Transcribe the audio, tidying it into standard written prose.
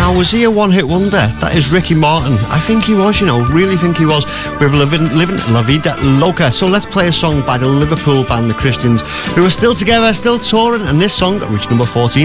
Now, was he a one-hit wonder? That is Ricky Martin. I think he was, really think he was, with Living La Vida Loca. So let's play a song by the Liverpool band, the Christians, who are still together, still touring, and this song reached number 14.